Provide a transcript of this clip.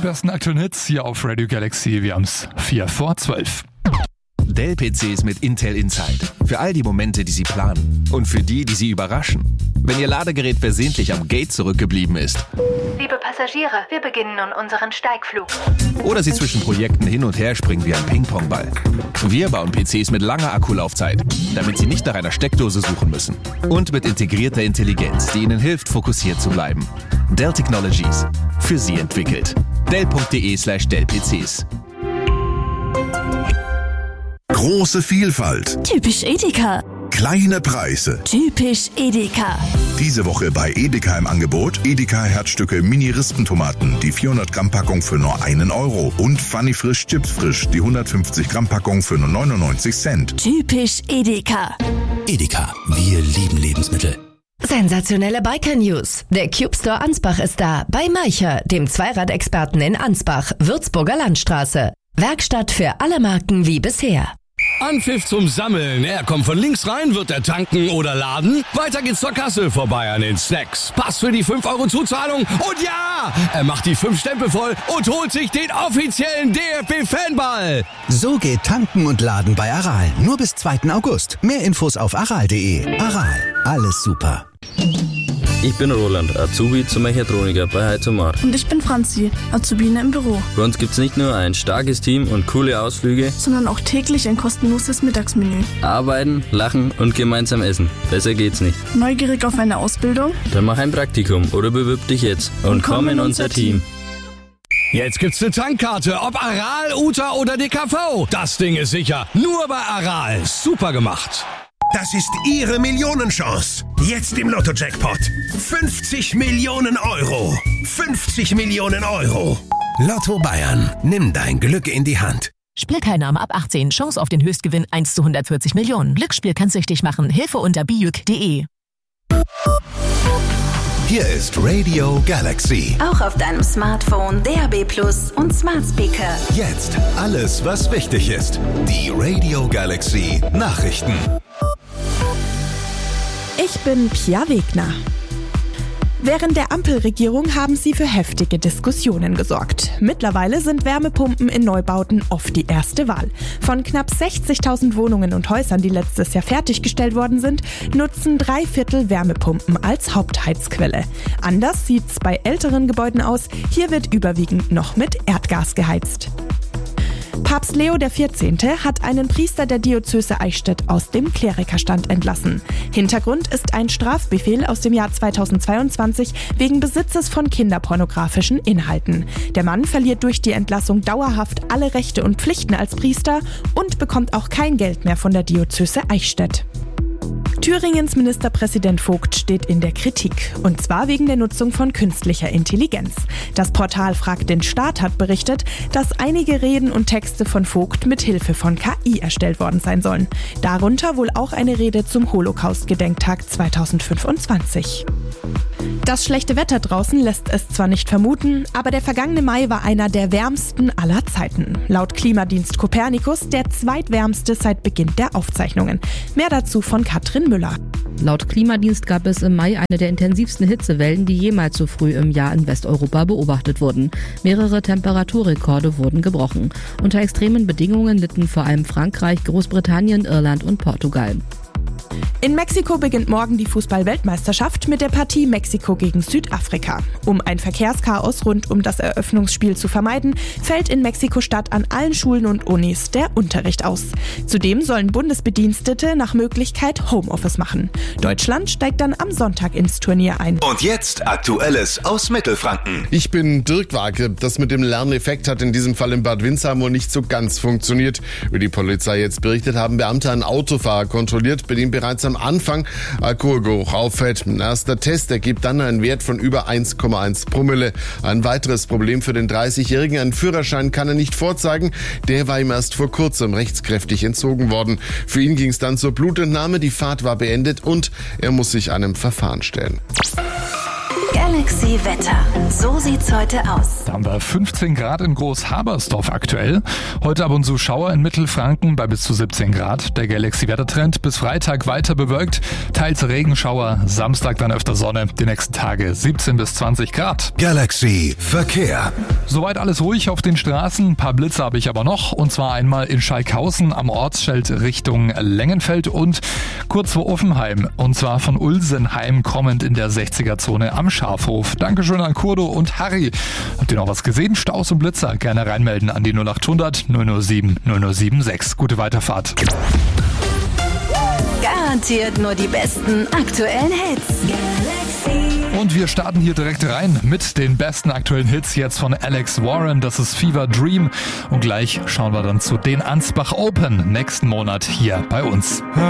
besten aktuellen Hits hier auf Radio Galaxy. Wir haben's 11:04. Dell-PCs mit Intel Inside. Für all die Momente, die Sie planen. Und für die Sie überraschen. Wenn Ihr Ladegerät versehentlich am Gate zurückgeblieben ist. Liebe Passagiere, wir beginnen nun unseren Steigflug. Oder Sie zwischen Projekten hin und her springen wie ein Ping-Pong-Ball. Wir bauen PCs mit langer Akkulaufzeit, damit Sie nicht nach einer Steckdose suchen müssen. Und mit integrierter Intelligenz, die Ihnen hilft, fokussiert zu bleiben. Dell Technologies. Für Sie entwickelt. Dell.de/Dell-PCs. Große Vielfalt. Typisch Edeka. Kleine Preise. Typisch Edeka. Diese Woche bei Edeka im Angebot Edeka Herzstücke Mini-Rispentomaten, die 400 Gramm Packung für nur €1 und Funny Frisch Chips Frisch, die 150 Gramm Packung für nur 99 Cent. Typisch Edeka. Edeka, wir lieben Lebensmittel. Sensationelle Biker-News. Der Cube Store Ansbach ist da. Bei Meicher, dem Zweiradexperten in Ansbach, Würzburger Landstraße. Werkstatt für alle Marken wie bisher. Anpfiff zum Sammeln. Er kommt von links rein, wird er tanken oder laden. Weiter geht's zur Kasse, vorbei an den Snacks. Pass für die 5 € Zuzahlung. Und ja, er macht die 5 Stempel voll und holt sich den offiziellen DFB-Fanball. So geht Tanken und Laden bei Aral. Nur bis 2. August. Mehr Infos auf aral.de. Aral, alles super. Ich bin Roland, Azubi zum Mechatroniker bei Heizomar. Und ich bin Franzi, Azubine im Büro. Bei uns gibt's nicht nur ein starkes Team und coole Ausflüge, sondern auch täglich ein kostenloses Mittagsmenü. Arbeiten, lachen und gemeinsam essen. Besser geht's nicht. Neugierig auf eine Ausbildung? Dann mach ein Praktikum oder bewirb dich jetzt und komm in unser Team. Jetzt gibt's eine Tankkarte, ob Aral, Uta oder DKV. Das Ding ist sicher. Nur bei Aral. Super gemacht. Das ist Ihre Millionenchance. Jetzt im Lotto-Jackpot. 50 Millionen €. 50 Millionen €. Lotto Bayern. Nimm dein Glück in die Hand. Spielteilnahme ab 18. Chance auf den Höchstgewinn 1 zu 140 Millionen. Glücksspiel kann süchtig machen. Hilfe unter biuk.de. Hier ist Radio Galaxy. Auch auf deinem Smartphone, DAB+ und Smart Speaker. Jetzt alles, was wichtig ist. Die Radio Galaxy Nachrichten. Ich bin Pia Wegner. Während der Ampelregierung haben sie für heftige Diskussionen gesorgt. Mittlerweile sind Wärmepumpen in Neubauten oft die erste Wahl. Von knapp 60.000 Wohnungen und Häusern, die letztes Jahr fertiggestellt worden sind, nutzen 3/4 Wärmepumpen als Hauptheizquelle. Anders sieht's bei älteren Gebäuden aus. Hier wird überwiegend noch mit Erdgas geheizt. Papst Leo XIV. Hat einen Priester der Diözese Eichstätt aus dem Klerikerstand entlassen. Hintergrund ist ein Strafbefehl aus dem Jahr 2022 wegen Besitzes von kinderpornografischen Inhalten. Der Mann verliert durch die Entlassung dauerhaft alle Rechte und Pflichten als Priester und bekommt auch kein Geld mehr von der Diözese Eichstätt. Thüringens Ministerpräsident Vogt steht in der Kritik, und zwar wegen der Nutzung von künstlicher Intelligenz. Das Portal Frag den Staat hat berichtet, dass einige Reden und Texte von Vogt mit Hilfe von KI erstellt worden sein sollen. Darunter wohl auch eine Rede zum Holocaust-Gedenktag 2025. Das schlechte Wetter draußen lässt es zwar nicht vermuten, aber der vergangene Mai war einer der wärmsten aller Zeiten. Laut Klimadienst Copernicus der zweitwärmste seit Beginn der Aufzeichnungen. Mehr dazu von Katrin Müller. Laut Klimadienst gab es im Mai eine der intensivsten Hitzewellen, die jemals so früh im Jahr in Westeuropa beobachtet wurden. Mehrere Temperaturrekorde wurden gebrochen. Unter extremen Bedingungen litten vor allem Frankreich, Großbritannien, Irland und Portugal. In Mexiko beginnt morgen die Fußball-Weltmeisterschaft mit der Partie Mexiko gegen Südafrika. Um ein Verkehrschaos rund um das Eröffnungsspiel zu vermeiden, fällt in Mexiko-Stadt an allen Schulen und Unis der Unterricht aus. Zudem sollen Bundesbedienstete nach Möglichkeit Homeoffice machen. Deutschland steigt dann am Sonntag ins Turnier ein. Und jetzt Aktuelles aus Mittelfranken. Ich bin Dirk Wake. Das mit dem Lerneffekt hat in diesem Fall in Bad Windsheim wohl nicht so ganz funktioniert. Wie die Polizei jetzt berichtet, haben Beamte einen Autofahrer kontrolliert, bei dem bereits am Anfang Alkoholgeruch auffällt. Ein erster Test ergibt dann einen Wert von über 1,1 Promille. Ein weiteres Problem für den 30-Jährigen, einen Führerschein kann er nicht vorzeigen. Der war ihm erst vor kurzem rechtskräftig entzogen worden. Für ihn ging es dann zur Blutentnahme, die Fahrt war beendet und er muss sich einem Verfahren stellen. Galaxy Wetter. So sieht's heute aus. Da haben wir 15 Grad in Großhabersdorf aktuell. Heute ab und zu Schauer in Mittelfranken bei bis zu 17 Grad. Der Galaxy-Wettertrend bis Freitag weiter bewölkt. Teils Regenschauer, Samstag dann öfter Sonne. Die nächsten Tage 17 bis 20 Grad. Galaxy Verkehr. Soweit alles ruhig auf den Straßen. Ein paar Blitze habe ich aber noch. Und zwar einmal in Schalkhausen am Ortsschild Richtung Lengenfeld und kurz vor Offenheim. Und zwar von Ulsenheim kommend in der 60er-Zone am Schafhof. Dankeschön an Kurdo und Harry. Habt ihr noch was gesehen? Staus und Blitzer gerne reinmelden an die 0800 007 076. Gute Weiterfahrt. Garantiert nur die besten aktuellen Hits. Und wir starten hier direkt rein mit den besten aktuellen Hits jetzt von Alex Warren. Das ist Fever Dream. Und gleich schauen wir dann zu den Ansbach Open nächsten Monat hier bei uns.